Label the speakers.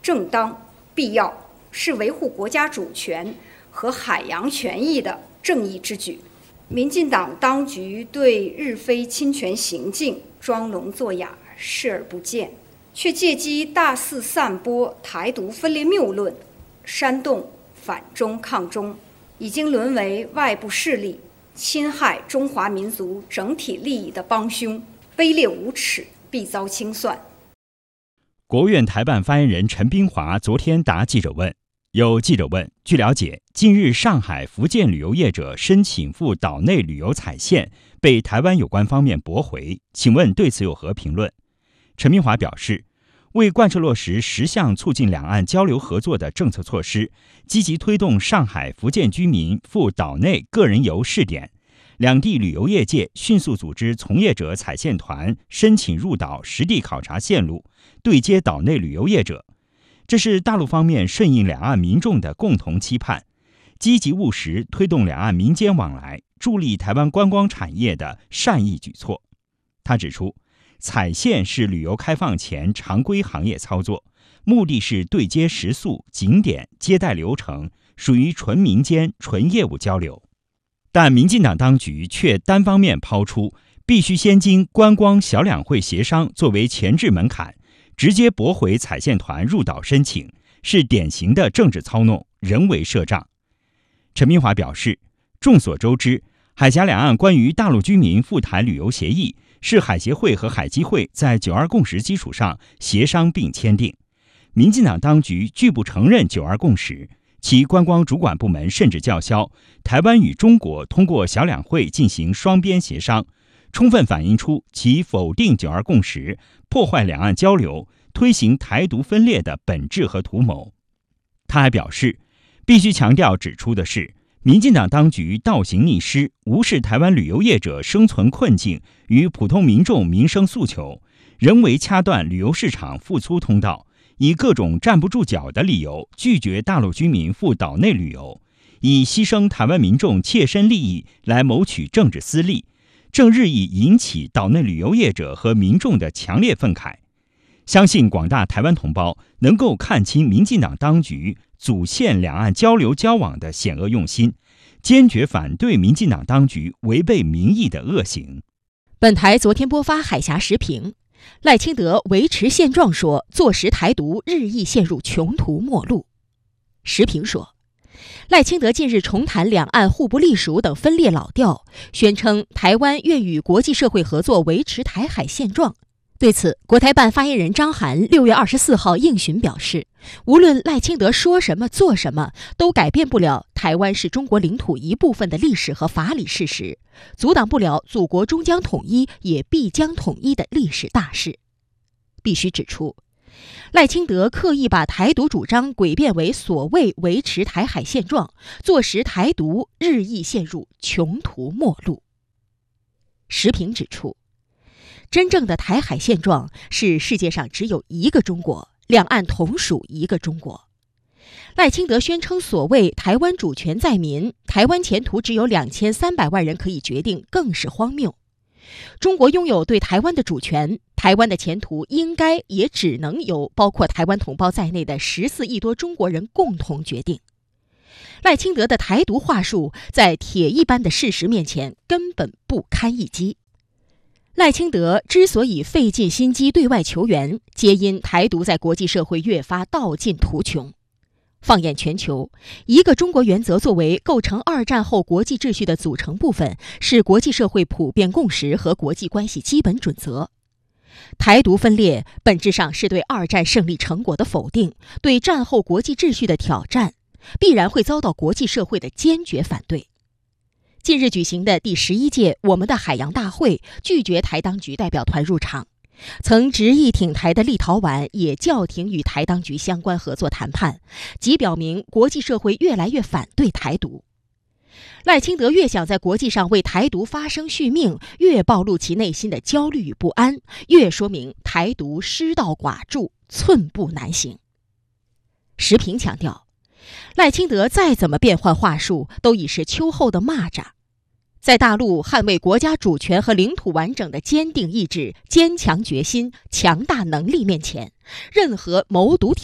Speaker 1: 正当、必要，是维护国家主权和海洋权益的正义之举。民进党当局对日非侵权行径装聋作哑、视而不见，却借机大肆散播台独分裂谬论，煽动反中抗中，已经沦为外部势力侵害中华民族整体利益的帮凶，卑劣无耻，必遭清算。
Speaker 2: 国务院台办发言人陈斌华昨天答记者问，有记者问，据了解，近日上海、福建旅游业者申请赴岛内旅游踩线，被台湾有关方面驳回，请问对此有何评论？陈斌华表示，为贯彻落实10项促进两岸交流合作的政策措施，积极推动上海、福建居民赴岛内个人游试点，两地旅游业界迅速组织从业者踩线团申请入岛实地考察线路，对接岛内旅游业者。这是大陆方面顺应两岸民众的共同期盼，积极务实推动两岸民间往来，助力台湾观光产业的善意举措。他指出，踩线是旅游开放前常规行业操作，目的是对接食宿、景点、接待流程，属于纯民间、纯业务交流。但民进党当局却单方面抛出必须先经观光小两会协商作为前置门槛，直接驳回踩线团入岛申请，是典型的政治操弄、人为设障。陈明华表示，众所周知，海峡两岸关于大陆居民赴台旅游协议是海协会和海基会在9·2共识基础上协商并签订。民进党当局拒不承认9·2共识，其观光主管部门甚至叫嚣台湾与中国通过小两会进行双边协商，充分反映出其否定9·2共识、破坏两岸交流、推行台独分裂的本质和图谋。他还表示，必须强调指出的是，民进党当局倒行逆施，无视台湾旅游业者生存困境与普通民众民生诉求，人为掐断旅游市场复苏通道，以各种站不住脚的理由拒绝大陆居民赴岛内旅游，以牺牲台湾民众切身利益来谋取政治私利，正日益引起岛内旅游业者和民众的强烈愤慨。相信广大台湾同胞能够看清民进党当局阻限两岸交流交往的险恶用心，坚决反对民进党当局违背民意的恶行。
Speaker 3: 本台昨天播发海峡时评，赖清德维持现状说，坐实台独日益陷入穷途末路。时评说，赖清德近日重谈两岸互不隶属等分裂老调，宣称台湾愿与国际社会合作维持台海现状。对此，国台办发言人张涵6月24号应询表示，无论赖清德说什么做什么，都改变不了台湾是中国领土一部分的历史和法理事实，阻挡不了祖国终将统一也必将统一的历史大势。必须指出，赖清德刻意把台独主张诡辩为所谓维持台海现状，坐实台独日益陷入穷途末路。时评指出，真正的台海现状是世界上只有一个中国，两岸同属一个中国。赖清德宣称所谓台湾主权在民，台湾前途只有2300万人可以决定，更是荒谬。中国拥有对台湾的主权，台湾的前途应该也只能由包括台湾同胞在内的14亿多中国人共同决定。赖清德的台独话术在铁一般的事实面前根本不堪一击。赖清德之所以费尽心机对外求援，皆因台独在国际社会越发道尽途穷。放眼全球，一个中国原则作为构成2战后国际秩序的组成部分，是国际社会普遍共识和国际关系基本准则。台独分裂本质上是对2战胜利成果的否定，对战后国际秩序的挑战，必然会遭到国际社会的坚决反对。近日举行的第11届我们的海洋大会拒绝台当局代表团入场，曾执意挺台的立陶宛也叫停与台当局相关合作谈判，即表明国际社会越来越反对台独。赖清德越想在国际上为台独发声续命，越暴露其内心的焦虑与不安，越说明台独失道寡助，寸步难行。时评强调，赖清德再怎么变换话术，都已是秋后的蚂蚱。在大陆捍卫国家主权和领土完整的坚定意志、坚强决心、强大能力面前，任何谋独